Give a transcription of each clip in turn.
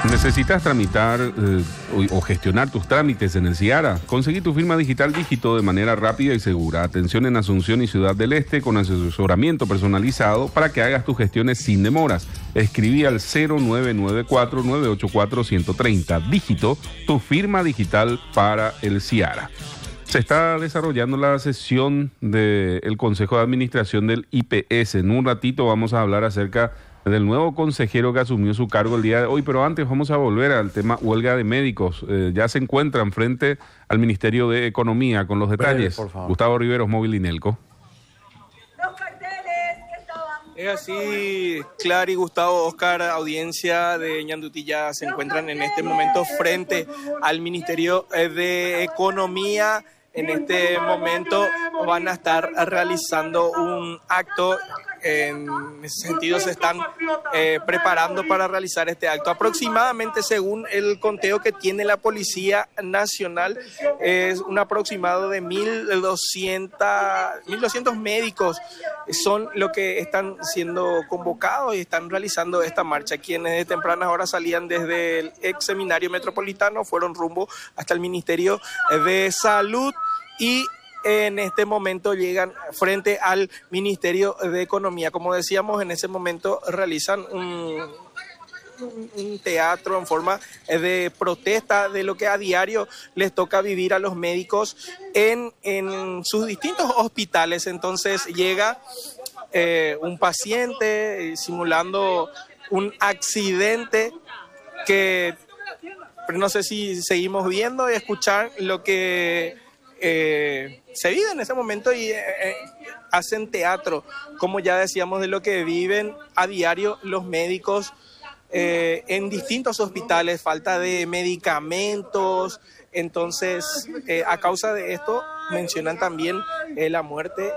¿Necesitas tramitar o gestionar tus trámites en el Ciara? Conseguí tu firma digital dígito de manera rápida y segura. Atención en Asunción y Ciudad del Este con asesoramiento personalizado para que hagas tus gestiones sin demoras. Escribí al 0994-984-130. Dígito, tu firma digital para el Ciara. Se está desarrollando la sesión del Consejo de Administración del IPS. En un ratito vamos a hablar acerca del nuevo consejero que asumió su cargo el día de hoy, pero antes vamos a volver al tema huelga de médicos. Ya se encuentran frente al Ministerio de Economía con los detalles. Por favor. Gustavo Riveros, Móvil Inelco. Es así, Clary, Gustavo, Oscar, audiencia de Ñandutí ya se encuentran en este momento frente al Ministerio de Economía. En este momento van a estar realizando un acto. En ese sentido se están preparando para realizar este acto. Aproximadamente, según el conteo que tiene la Policía Nacional, es un aproximado de 1.200 médicos son los que están siendo convocados y están realizando esta marcha, quienes de tempranas horas salían desde el ex seminario metropolitano, fueron rumbo hasta el Ministerio de Salud y en este momento llegan frente al Ministerio de Economía. Como decíamos, en ese momento realizan un teatro en forma de protesta de lo que a diario les toca vivir a los médicos en sus distintos hospitales. Entonces llega un paciente simulando un accidente que no sé si seguimos viendo y escuchar lo que se vive en ese momento y hacen teatro, como ya decíamos, de lo que viven a diario los médicos en distintos hospitales, falta de medicamentos. Entonces, a causa de esto, mencionan también la muerte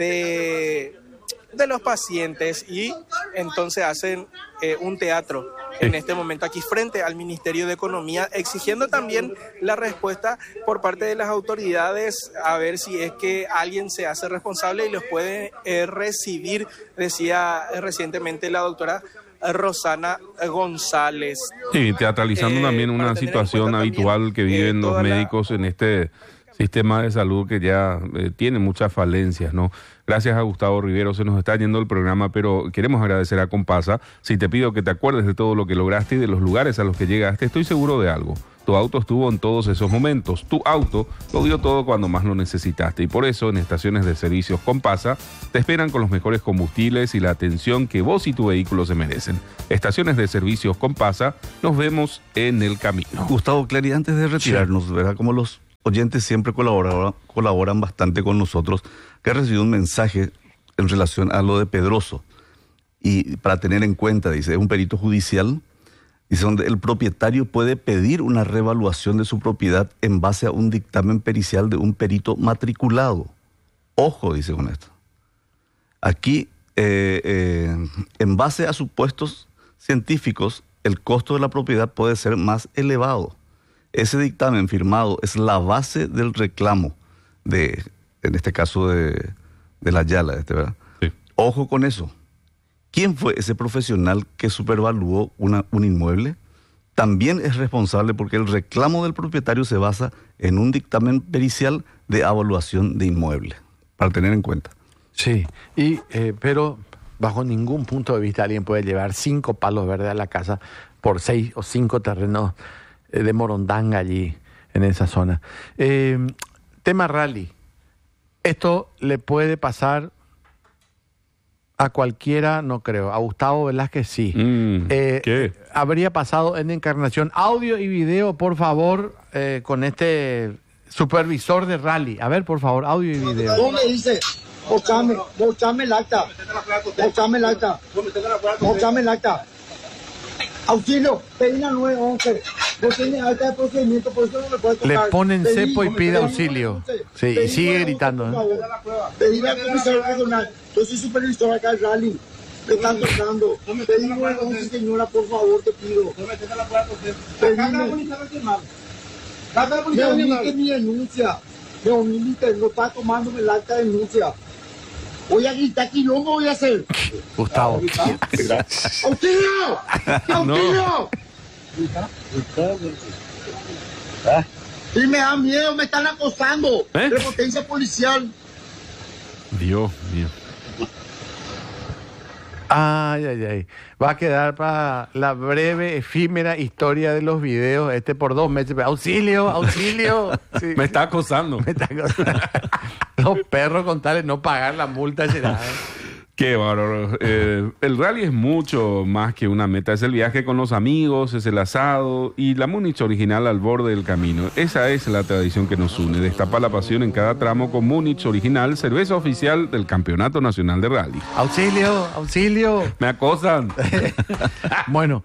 de los pacientes y entonces hacen un teatro en este momento aquí frente al Ministerio de Economía, exigiendo también la respuesta por parte de las autoridades a ver si es que alguien se hace responsable y los puede recibir, decía recientemente la doctora Rosana González. Sí, teatralizando también una situación habitual que viven los médicos en este sistema de salud que ya tiene muchas falencias, ¿no? Gracias a Gustavo Rivero, se nos está yendo el programa, pero queremos agradecer a Compasa. Si te pido que te acuerdes de todo lo que lograste y de los lugares a los que llegaste, estoy seguro de algo. Tu auto estuvo en todos esos momentos. Tu auto lo dio todo cuando más lo necesitaste. Y por eso, en estaciones de servicios Compasa, te esperan con los mejores combustibles y la atención que vos y tu vehículo se merecen. Estaciones de servicios Compasa, nos vemos en el camino. Gustavo, Clary, antes de retirarnos, ¿verdad? Como los oyentes siempre colaboran bastante con nosotros, que he recibido un mensaje en relación a lo de Pedroso. Y para tener en cuenta, dice, es un perito judicial, dice, donde el propietario puede pedir una revaluación de su propiedad en base a un dictamen pericial de un perito matriculado. Ojo, dice con esto. Aquí, en base a supuestos científicos, el costo de la propiedad puede ser más elevado. Ese dictamen firmado es la base del reclamo de, en este caso, de la Ayala, ¿verdad? Sí. Ojo con eso. ¿Quién fue ese profesional que supervaluó un inmueble? También es responsable porque el reclamo del propietario se basa en un dictamen pericial de evaluación de inmueble, para tener en cuenta. Sí, pero bajo ningún punto de vista alguien puede llevar 5 palos verdes a la casa por 6 o 5 terrenos de Morondanga allí en esa zona. Tema rally. Esto le puede pasar a cualquiera, no creo. A Gustavo Velázquez sí. ¿Qué? Habría pasado en Encarnación. Audio y video, por favor, con este supervisor de rally. A ver, por favor, audio y video. ¿Cómo me dice? Bochame el acta. Bochame el acta. Auxilio, pedí la 911. No tiene acta de procedimiento, por eso no me puede tocar. Le ponen cepo y pide auxilio. Sí, y sigue gritando. Pedí la comisaría regional. Yo soy supervisor acá del rally. Me están tocando. Pedí 911, señora, por favor, te pido. Me omite mi denuncia. Me omite, no está tomándome el acta de denuncia. Voy a gritar aquí, yo no voy a hacer. Gustavo. ¡Auxilio! ¡Auxilio! Y me da miedo, me están acosando. Prepotencia policial. Dios mío. Ay. Va a quedar para la breve, efímera historia de los videos por 2 meses. ¡Auxilio! Sí. Me está acosando. Los perros con tal de no pagar la multa será. Qué bárbaro. El rally es mucho más que una meta. Es el viaje con los amigos, es el asado y la Múnich original al borde del camino. Esa es la tradición que nos une. Destapa la pasión en cada tramo con Múnich original, cerveza oficial del Campeonato Nacional de Rally. ¡Auxilio! Me acosan. Bueno,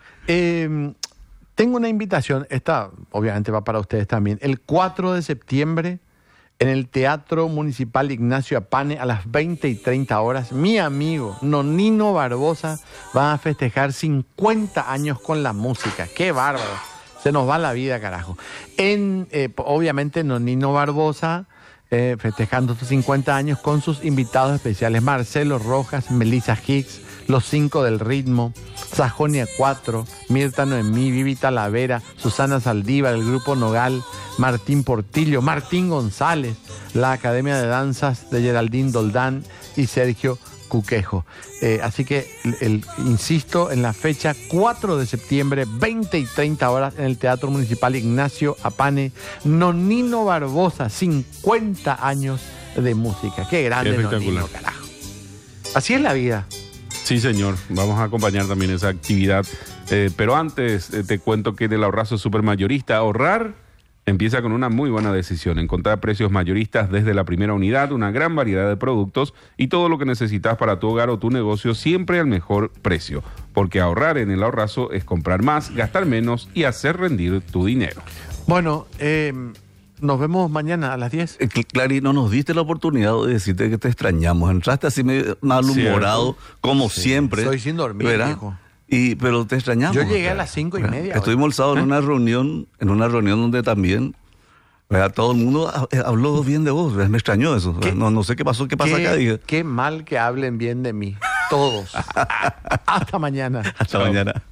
tengo una invitación. Esta obviamente va para ustedes también. El 4 de septiembre... en el Teatro Municipal Ignacio Apane a las 20:30, mi amigo Nonino Barbosa va a festejar 50 años con la música. ¡Qué bárbaro! Se nos va la vida, carajo. Obviamente Nonino Barbosa festejando sus 50 años con sus invitados especiales: Marcelo Rojas, Melissa Hicks, Los 5 del Ritmo, Sajonia 4, Mirta Noemí, Vivi Talavera, Susana Saldívar, el Grupo Nogal, Martín Portillo, Martín González, la Academia de Danzas de Geraldine Doldán y Sergio Cuquejo. Así que, insisto, en la fecha 4 de septiembre, 20:30 en el Teatro Municipal Ignacio Apane, Nonino Barbosa, 50 años de música. ¡Qué grande, Nonino, carajo! Así es la vida. Sí, señor. Vamos a acompañar también esa actividad. Pero antes te cuento que en el Ahorrazo Supermayorista, ahorrar empieza con una muy buena decisión. Encontrar precios mayoristas desde la primera unidad, una gran variedad de productos y todo lo que necesitas para tu hogar o tu negocio siempre al mejor precio. Porque ahorrar en el Ahorrazo es comprar más, gastar menos y hacer rendir tu dinero. Bueno, nos vemos mañana a las 10. Clary, no nos diste la oportunidad de decirte que te extrañamos. Entraste así medio malhumorado, como siempre. Estoy sin dormir, viejo. Pero te extrañamos. Yo llegué a las 5:30. Estuvimos el sábado en una reunión donde también, ¿verdad? Todo el mundo habló bien de vos. Me extrañó eso. No sé qué pasó, qué pasa acá. Dije. Qué mal que hablen bien de mí. Todos. Hasta mañana. Hasta mañana.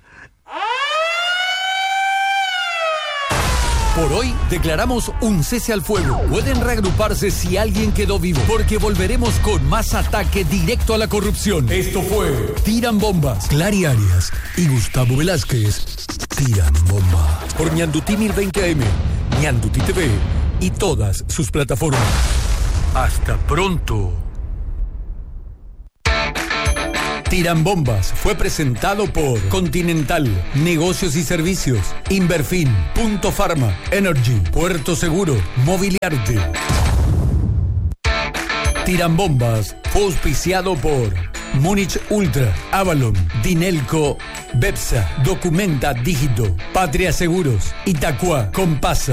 Por hoy declaramos un cese al fuego. Pueden reagruparse si alguien quedó vivo, porque volveremos con más ataque directo a la corrupción. Esto fue Tiran Bombas. Clary Arias y Gustavo Velázquez tiran bomba. Por Ñanduti 1020 AM, Ñanduti TV y todas sus plataformas. Hasta pronto. Tiran Bombas fue presentado por Continental, Negocios y Servicios, Inverfin, Punto Pharma, Energy, Puerto Seguro, Mobiliarte. Tiran Bombas fue auspiciado por Múnich Ultra, Avalon, Dinelco, Bepsa, Documenta Dígito, Patria Seguros, Itacua, Compasa.